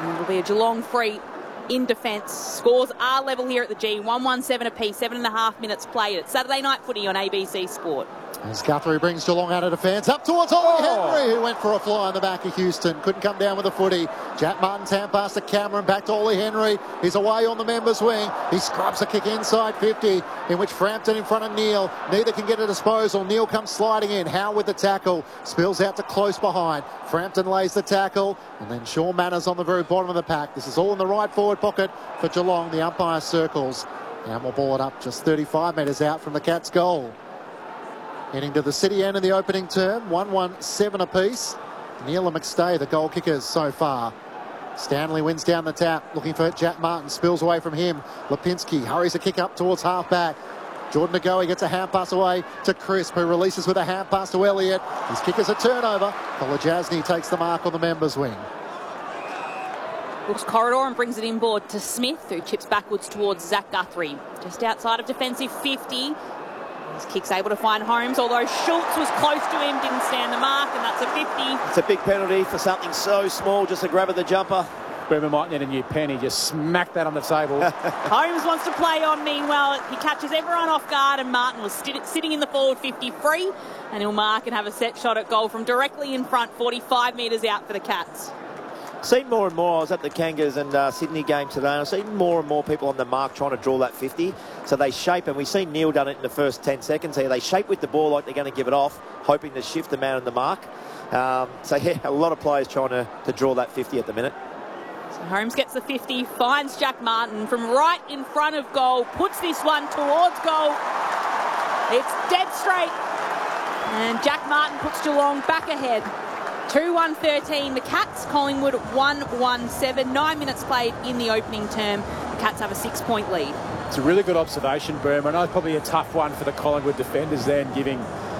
And it'll be a Geelong free in defence. Scores are level here at the G. 1-1-7 apiece, 7.5 minutes played. It's Saturday Night Footy on ABC Sport. As Guthrie brings Geelong out of defence, up towards Ollie Henry, who went for a fly in the back of Houston. Couldn't come down with the footy. Jack Martin's hand pass to Cameron, back to Ollie Henry. He's away on the members' wing. He scrubs a kick inside 50, in which Frampton in front of Neil. Neither can get a disposal. Neil comes sliding in. Howe with the tackle. Spills out to close behind. Frampton lays the tackle, and then Shaun Manners on the very bottom of the pack. This is all in the right forward pocket for Geelong. The umpire circles. And we'll ball it up just 35 metres out from the Cats' goal. Heading to the city end of the opening term, 1-1-7 apiece. Neil and McStay, the goal kickers so far. Stanley wins down the tap, looking for Jack Martin, spills away from him. Lipinski hurries a kick up towards half-back. Jordan Agoe gets a hand pass away to Crisp, who releases with a hand pass to Elliott. His kick is a turnover. Kolodjasny takes the mark on the members' wing. Looks corridor and brings it inboard to Smith, who chips backwards towards Zach Guthrie. Just outside of defensive 50. His kick's able to find Holmes, although Schultz was close to him, didn't stand the mark, and that's a 50. It's a big penalty for something so small, just a grab of the jumper. Bremer might need a new pen. He just smacked that on the table. Holmes wants to play on, meanwhile. He catches everyone off guard, and Martin was sitting in the forward 50 free, and he'll mark and have a set shot at goal from directly in front, 45 metres out for the Cats. Seen more and more. I was at the Kangas and Sydney game today, and I've seen more and more people on the mark trying to draw that 50. So they shape, and we've seen Neil done it in the first 10 seconds here. They shape with the ball like they're going to give it off, hoping to shift the man on the mark. So, yeah, a lot of players trying to draw that 50 at the minute. So Holmes gets the 50, finds Jack Martin from right in front of goal, puts this one towards goal. It's dead straight. And Jack Martin puts Geelong back ahead. 2-1-13, the Cats, Collingwood 1-1-7, 9 minutes played in the opening term. The Cats have a 6-point lead. It's a really good observation, Burma. I know it's probably a tough one for the Collingwood defenders then, giving,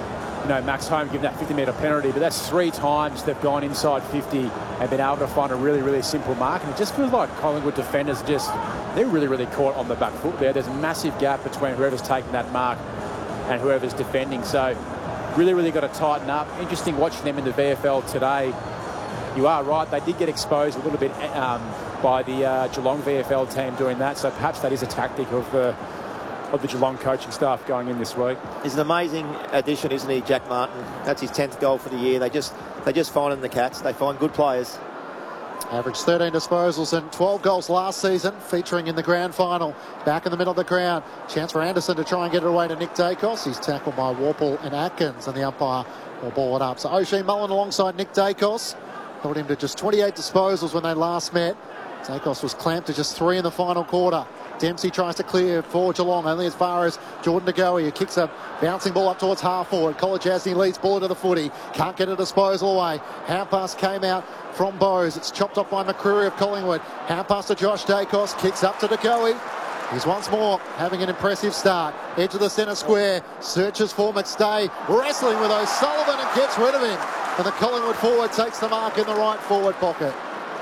Max Holmes giving that 50-metre penalty, but that's 3 times they've gone inside 50 and been able to find a really, really simple mark. And it just feels like Collingwood defenders they're really, really caught on the back foot there. There's a massive gap between whoever's taking that mark and whoever's defending. So really, really got to tighten up. Interesting watching them in the VFL today. You are right, they did get exposed a little bit by the Geelong VFL team doing that, so perhaps that is a tactic of the Geelong coaching staff going in this week. He's an amazing addition, isn't he, Jack Martin? That's his 10th goal for the year. They just find in the Cats. They find good players. Averaged 13 disposals and 12 goals last season, featuring in the grand final. Back in the middle of the ground. Chance for Anderson to try and get it away to Nick Dacos. He's tackled by Warple and Atkins, and the umpire will ball it up. So O'Shea Mullen alongside Nick Dacos. Held him to just 28 disposals when they last met. Dacos was clamped to just 3 in the final quarter. Dempsey tries to clear for Geelong, only as far as Jordan Agoe, who kicks a bouncing ball up towards half forward. Kolodjasny leads ball into the footy. Can't get a disposal away. Hand pass came out from Bowes. It's chopped off by McCreary of Collingwood. Hand pass to Josh Dacos. Kicks up to Agoe. He's once more having an impressive start. Edge of the centre square. Searches for McStay. Wrestling with O'Sullivan and gets rid of him. And the Collingwood forward takes the mark in the right forward pocket.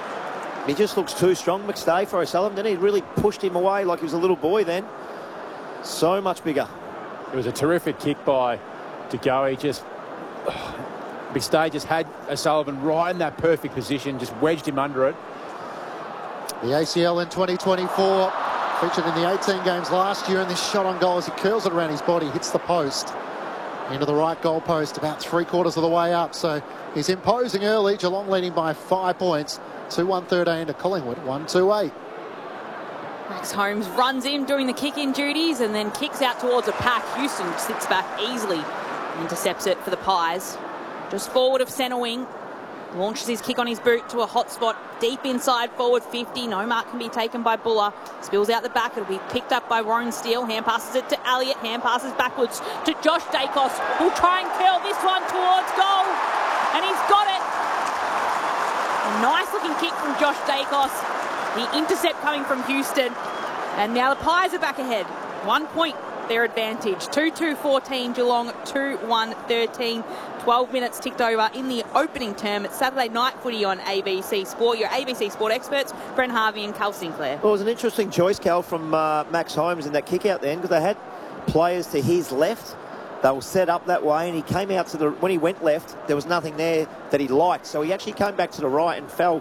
He just looks too strong, McStay, for O'Sullivan, didn't he? Really pushed him away like he was a little boy then. So much bigger. It was a terrific kick by Agoe. McStay just had O'Sullivan right in that perfect position, just wedged him under it. The ACL in 2024, featured in the 18 games last year, and this shot on goal as he curls it around his body, hits the post. Into the right goal post, about 3/4 of the way up. So he's imposing early. Geelong leading by 5 points. 2-1-13 to Collingwood, 1-2-8. Max Holmes runs in doing the kick-in duties and then kicks out towards a pack. Houston sits back easily, intercepts it for the Pies. Just forward of centre wing. Launches his kick on his boot to a hot spot deep inside forward 50. No mark can be taken by Buller. Spills out the back. It'll be picked up by Warren Steele. Hand passes it to Elliott. Hand passes backwards to Josh Dacos, who'll try and curl this one towards goal. And he's got it. A nice looking kick from Josh Dacos. The intercept coming from Houston. And now the Pies are back ahead. 1 point their advantage. 2-2-14 Geelong, 2-1-13. 12 minutes ticked over in the opening term. It's Saturday Night Footy on ABC Sport. Your ABC Sport experts, Brent Harvey and Cal Sinclair. Well, it was an interesting choice, Cal, from Max Holmes in that kick out then, because they had players to his left. They were set up that way, and he came out to the... When he went left, there was nothing there that he liked. So he actually came back to the right and fell